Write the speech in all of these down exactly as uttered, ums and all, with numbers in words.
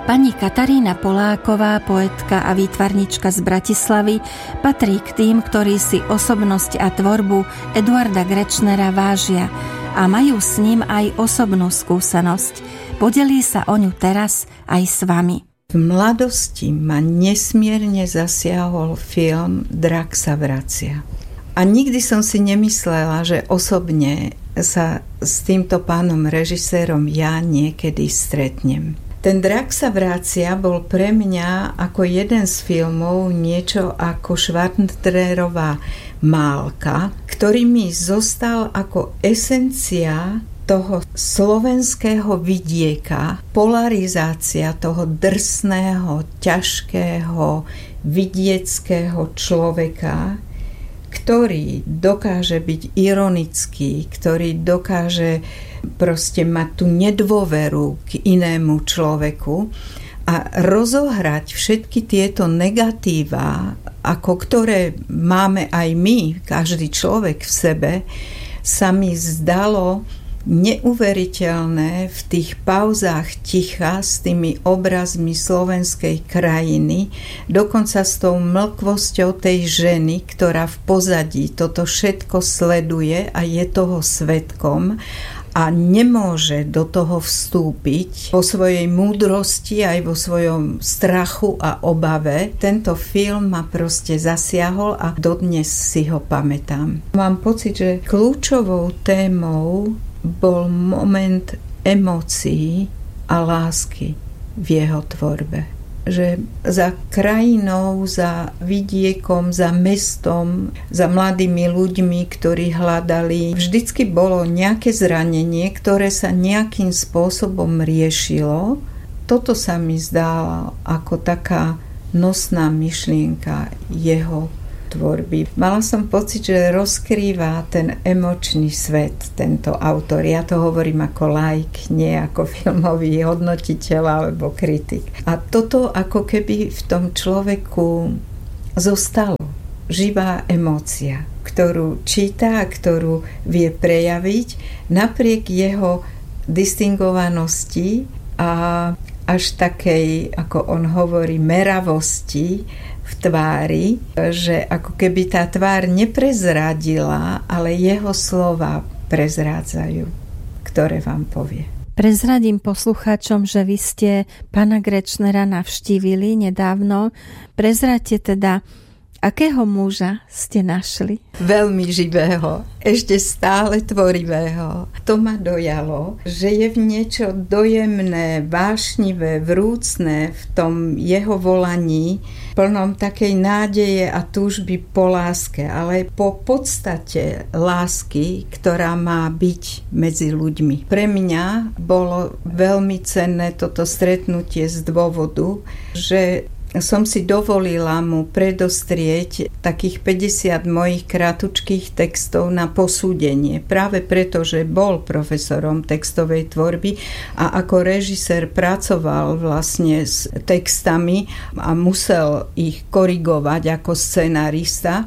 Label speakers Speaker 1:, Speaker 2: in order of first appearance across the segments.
Speaker 1: Pani Katarína Poláková, poetka a výtvarnička z Bratislavy, patrí k tým, ktorí si osobnosť a tvorbu Eduarda Grečnera vážia a majú s ním aj osobnú skúsenosť. Podelí sa o ňu teraz aj s vami.
Speaker 2: V mladosti ma nesmierne zasiahol film Drak sa vracia. A nikdy som si nemyslela, že osobne sa s týmto pánom režisérom ja niekedy stretnem. Ten Drak sa vracia bol pre mňa ako jeden z filmov niečo ako Schwarzeneggerová Málka, ktorý mi zostal ako esencia toho slovenského vidieka, polarizácia toho drsného, ťažkého, vidieckého človeka, ktorý dokáže byť ironický, ktorý dokáže proste mať tú nedôveru k inému človeku a rozohrať všetky tieto negatíva, ako ktoré máme aj my, každý človek v sebe, sa mi zdalo neuveriteľné v tých pauzách ticha s tými obrazmi slovenskej krajiny, dokonca s tou mlkvosťou tej ženy, ktorá v pozadí toto všetko sleduje a je toho svedkom a nemôže do toho vstúpiť vo svojej múdrosti aj vo svojom strachu a obave. Tento film ma proste zasiahol a dodnes si ho pamätám. Mám pocit, že kľúčovou témou bol moment emócií a lásky v jeho tvorbe. Že za krajinou, za vidiekom, za mestom, za mladými ľuďmi, ktorí hľadali, vždycky bolo nejaké zranenie, ktoré sa nejakým spôsobom riešilo. Toto sa mi zdalo ako taká nosná myšlienka jeho tvorby. Mala som pocit, že rozkrýva ten emočný svet, tento autor. Ja to hovorím ako laik, nie ako filmový hodnotiteľ alebo kritik. A toto ako keby v tom človeku zostalo. Živá emócia, ktorú číta a ktorú vie prejaviť napriek jeho distingovanosti a až takej, ako on hovorí, meravosti v tvári, že ako keby tá tvár neprezradila, ale jeho slova prezrádzajú, ktoré vám povie.
Speaker 1: Prezradím poslucháčom, že vy ste pána Grečnera navštívili nedávno. Prezradte teda, akého muža ste našli?
Speaker 2: Veľmi živého, ešte stále tvorivého. To ma dojalo, že je v niečo dojemné, vášnivé, vrúcne v tom jeho volaní, plnom takej nádeje a túžby po láske, ale po podstate lásky, ktorá má byť medzi ľuďmi. Pre mňa bolo veľmi cenné toto stretnutie z dôvodu, že som si dovolila mu predostrieť takých päťdesiat mojich krátučkých textov na posúdenie. Práve preto, že bol profesorom textovej tvorby a ako režisér pracoval vlastne s textami a musel ich korigovať ako scenárista.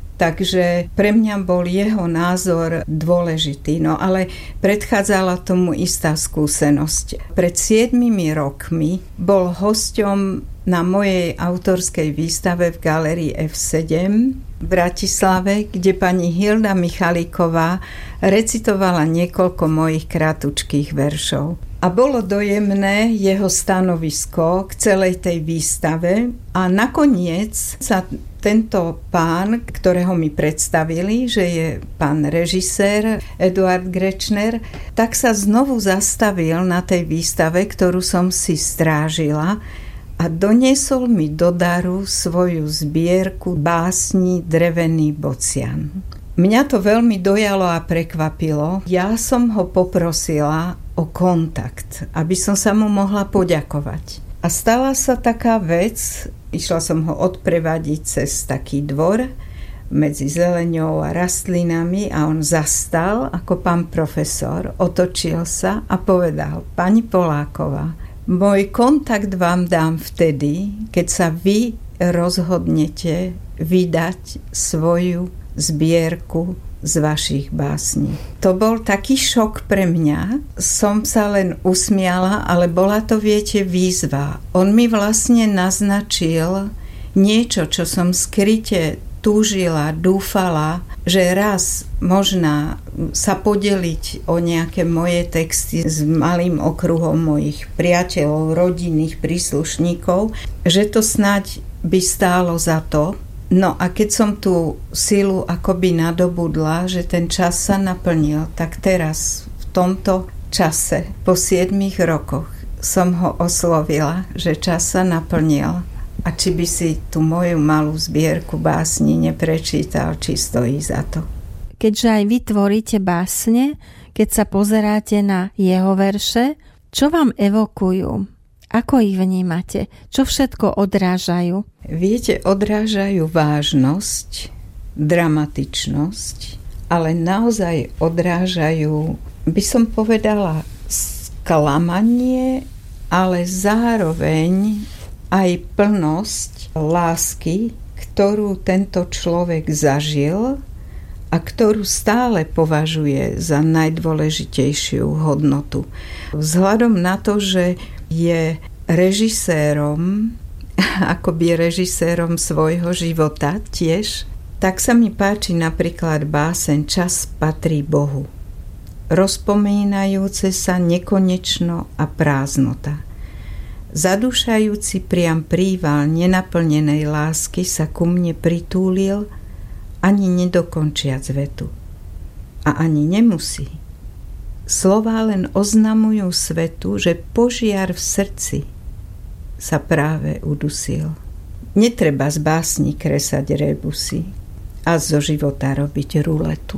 Speaker 2: Takže pre mňa bol jeho názor dôležitý. No ale predchádzala tomu istá skúsenosť. Pred siedmimi rokmi bol hosťom na mojej autorskej výstave v Galérii ef sedem v Bratislave, kde pani Hilda Michalíková recitovala niekoľko mojich krátučkých veršov. A bolo dojemné jeho stanovisko k celej tej výstave a nakoniec sa tento pán, ktorého mi predstavili, že je pán režisér Eduard Grečner, tak sa znovu zastavil na tej výstave, ktorú som si strážila a doniesol mi do daru svoju zbierku básni Drevený bocian. Mňa to veľmi dojalo a prekvapilo. Ja som ho poprosila o kontakt, aby som sa mu mohla poďakovať. A stala sa taká vec, išla som ho odprevadiť cez taký dvor medzi zeleňou a rastlinami a on zastal ako pán profesor, otočil sa a povedal: pani Poláková, môj kontakt vám dám vtedy, keď sa vy rozhodnete vydať svoju zbierku z vašich básní. To bol taký šok pre mňa. Som sa len usmiala, ale bola to, viete, výzva. On mi vlastne naznačil niečo, čo som skryte túžila, dúfala, že raz možná sa podeliť o nejaké moje texty s malým okruhom mojich priateľov, rodinných príslušníkov, že to snáď by stálo za to. No a keď som tú silu akoby nadobudla, že ten čas sa naplnil, tak teraz v tomto čase, po siedmich rokoch, som ho oslovila, že čas sa naplnil a či by si tú moju malú zbierku básni neprečítal, či stojí za to.
Speaker 1: Keďže aj vy tvoríte básne, keď sa pozeráte na jeho verše, čo vám evokujú? Ako ich vnímate? Čo všetko odrážajú?
Speaker 2: Viete, odrážajú vážnosť, dramatičnosť, ale naozaj odrážajú, by som povedala, sklamanie, ale zároveň aj plnosť lásky, ktorú tento človek zažil a ktorú stále považuje za najdôležitejšiu hodnotu. Vzhľadom na to, že je režisérom, akoby režisérom svojho života tiež, tak sa mi páči napríklad báseň Čas patrí Bohu. Rozpomínajúce sa nekonečno a prázdnota. Zadúšajúci priam príval nenaplnenej lásky sa ku mne pritúlil, ani nedokončiac vetu. A ani nemusí. Slová len oznamujú svetu, že požiar v srdci sa práve udusil. Netreba z básni kresať rebusy a zo života robiť ruletu.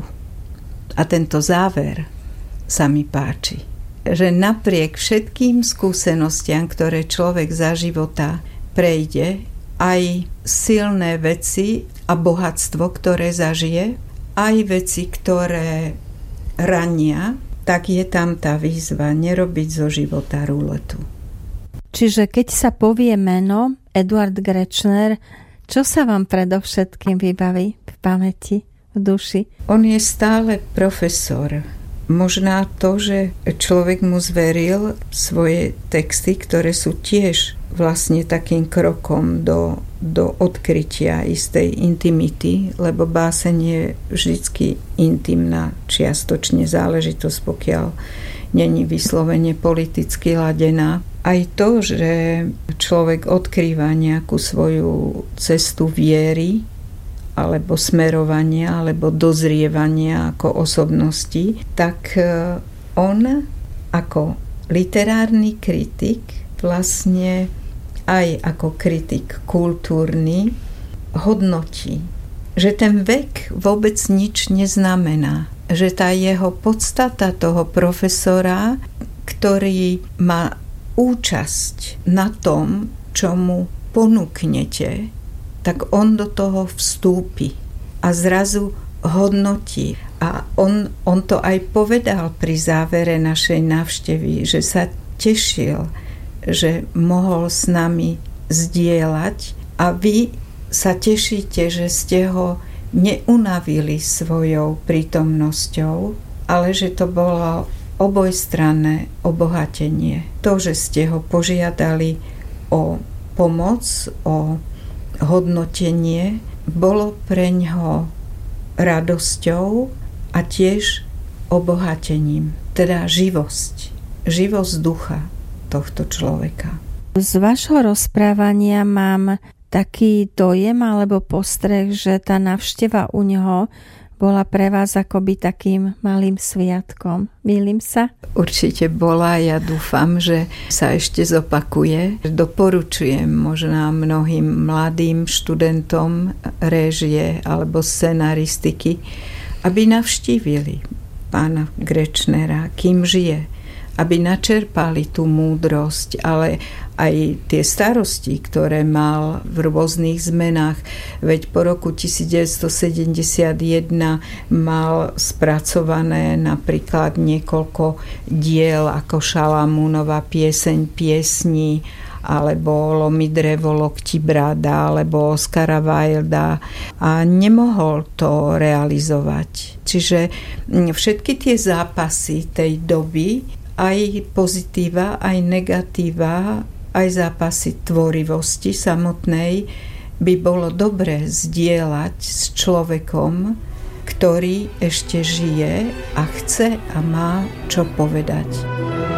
Speaker 2: A tento záver sa mi páči, že napriek všetkým skúsenostiam, ktoré človek za života prejde, aj silné veci a bohatstvo, ktoré zažije, aj veci, ktoré rania, tak je tam tá výzva nerobiť zo života ruletu.
Speaker 1: Čiže keď sa povie meno Eduard Grečner, čo sa vám predovšetkým vybaví v pamäti, v duši?
Speaker 2: On je stále profesor. Možná to, že človek mu zveril svoje texty, ktoré sú tiež vlastne takým krokom do, do odkrytia istej intimity, lebo báseň je vždycky intimná čiastočne záležitosť, pokiaľ není vyslovene politicky ladená. Aj to, že človek odkrýva nejakú svoju cestu viery, alebo smerovania, alebo dozrievania ako osobnosti, tak on ako literárny kritik, vlastne aj ako kritik kultúrny, hodnotí, že ten vek vôbec nič neznamená. Že tá jeho podstata toho profesora, ktorý má účasť na tom, čo mu ponúknete, tak on do toho vstúpi a zrazu hodnotí. A on, on to aj povedal pri závere našej návštevy, že sa tešil, že mohol s nami zdieľať a vy sa tešíte, že ste ho neunavili svojou prítomnosťou, ale že to bolo obojstranné obohatenie. To, že ste ho požiadali o pomoc, o hodnotenie, bolo preňho radosťou a tiež obohatením, teda živosť, živosť ducha tohto človeka.
Speaker 1: Z vašho rozprávania mám taký dojem alebo postreh, že tá návšteva u neho bola pre vás akoby takým malým sviatkom. Mýlim sa?
Speaker 2: Určite bola. Ja dúfam, že sa ešte zopakuje. Doporučujem možno mnohým mladým študentom réžie alebo scenaristiky, aby navštívili pána Grečnera, kým žije, aby načerpali tú múdrosť, ale aj tie starosti, ktoré mal v rôznych zmenách. Veď po roku devätnásťstosedemdesiatjeden mal spracované napríklad niekoľko diel ako Šalamúnova pieseň piesní alebo Lomi drevo, lokti brada, alebo Oscara Wilda a nemohol to realizovať. Čiže všetky tie zápasy tej doby, aj pozitíva, aj negatíva, aj zápasy tvorivosti samotnej by bolo dobre zdieľať s človekom, ktorý ešte žije a chce a má čo povedať.